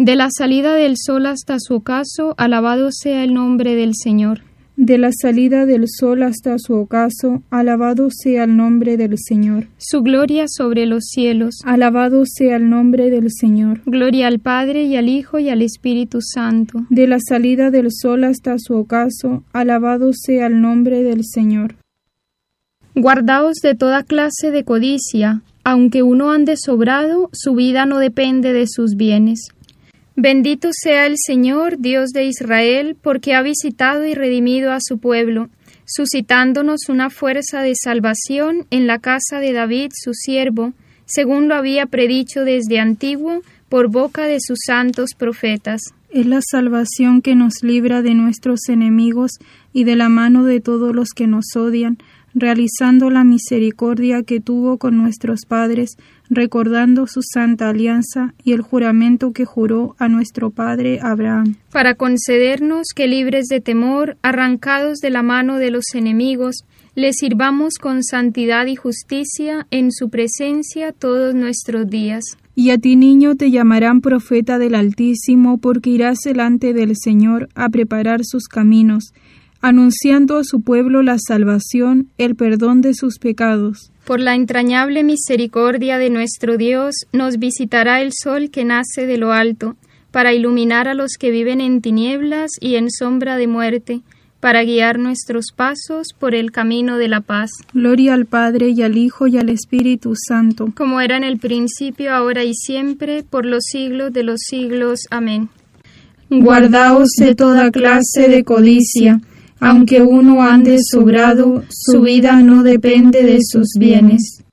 De la salida del sol hasta su ocaso, alabado sea el nombre del Señor. De la salida del sol hasta su ocaso, alabado sea el nombre del Señor. Su gloria sobre los cielos. Alabado sea el nombre del Señor. Gloria al Padre, y al Hijo, y al Espíritu Santo. De la salida del sol hasta su ocaso, alabado sea el nombre del Señor. Guardaos de toda clase de codicia. Aunque uno ande sobrado, su vida no depende de sus bienes. Bendito sea el Señor, Dios de Israel, porque ha visitado y redimido a su pueblo, suscitándonos una fuerza de salvación en la casa de David, su siervo, según lo había predicho desde antiguo, por boca de sus santos profetas. Es la salvación que nos libra de nuestros enemigos y de la mano de todos los que nos odian, realizando la misericordia que tuvo con nuestros padres, recordando su santa alianza y el juramento que juró a nuestro padre Abraham, para concedernos que, libres de temor, arrancados de la mano de los enemigos, le sirvamos con santidad y justicia en su presencia todos nuestros días. Y a ti, niño, te llamarán profeta del Altísimo, porque irás delante del Señor a preparar sus caminos, anunciando a su pueblo la salvación, el perdón de sus pecados. Por la entrañable misericordia de nuestro Dios, nos visitará el sol que nace de lo alto, para iluminar a los que viven en tinieblas y en sombra de muerte, para guiar nuestros pasos por el camino de la paz. Gloria al Padre, y al Hijo, y al Espíritu Santo, como era en el principio, ahora y siempre, por los siglos de los siglos. Amén. Guardaos de toda clase de codicia. Aunque uno ande sobrado, su vida no depende de sus bienes.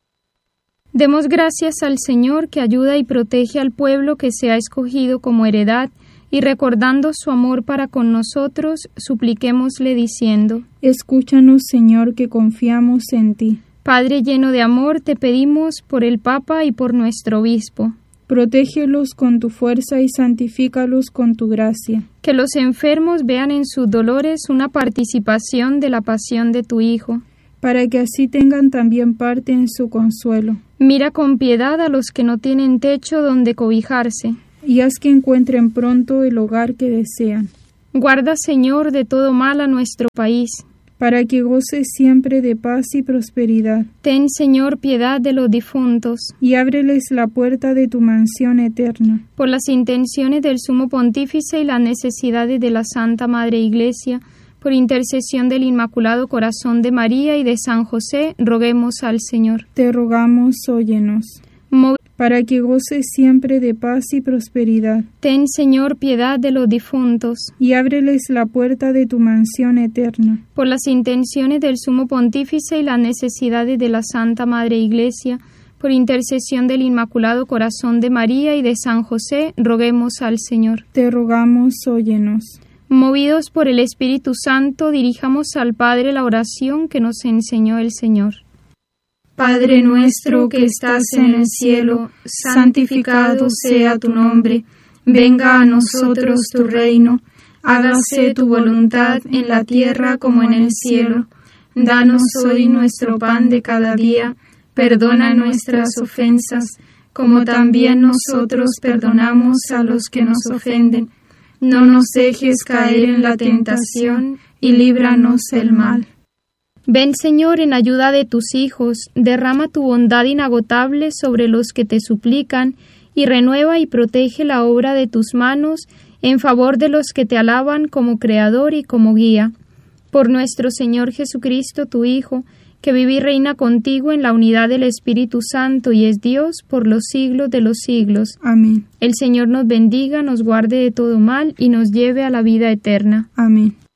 Demos gracias al Señor, que ayuda y protege al pueblo que se ha escogido como heredad, y recordando su amor para con nosotros, supliquémosle diciendo: Escúchanos, Señor, que confiamos en ti. Padre lleno de amor, te pedimos por el Papa y por nuestro obispo. Protégelos con tu fuerza y santifícalos con tu gracia. Que los enfermos vean en sus dolores una participación de la pasión de tu Hijo, para que así tengan también parte en su consuelo. Mira con piedad a los que no tienen techo donde cobijarse, y haz que encuentren pronto el hogar que desean. Guarda, Señor, de todo mal a nuestro país, para que goce siempre de paz y prosperidad. Ten, Señor, piedad de los difuntos, y ábreles la puerta de tu mansión eterna. Por las intenciones del Sumo Pontífice y las necesidades de la Santa Madre Iglesia, por intercesión del Inmaculado Corazón de María y de San José, roguemos al Señor. Te rogamos, óyenos. Para que goce siempre de paz y prosperidad. Ten, Señor, piedad de los difuntos, y ábreles la puerta de tu mansión eterna. Por las intenciones del Sumo Pontífice y las necesidades de la Santa Madre Iglesia, por intercesión del Inmaculado Corazón de María y de San José, roguemos al Señor. Te rogamos, óyenos. Movidos por el Espíritu Santo, dirijamos al Padre la oración que nos enseñó el Señor. Padre nuestro que estás en el cielo, santificado sea tu nombre. Venga a nosotros tu reino. Hágase tu voluntad en la tierra como en el cielo. Danos hoy nuestro pan de cada día. Perdona nuestras ofensas, como también nosotros perdonamos a los que nos ofenden. No nos dejes caer en la tentación, y líbranos del mal. Ven, Señor, en ayuda de tus hijos, derrama tu bondad inagotable sobre los que te suplican, y renueva y protege la obra de tus manos en favor de los que te alaban como Creador y como Guía. Por nuestro Señor Jesucristo, tu Hijo, que vive y reina contigo en la unidad del Espíritu Santo y es Dios por los siglos de los siglos. Amén. El Señor nos bendiga, nos guarde de todo mal y nos lleve a la vida eterna. Amén.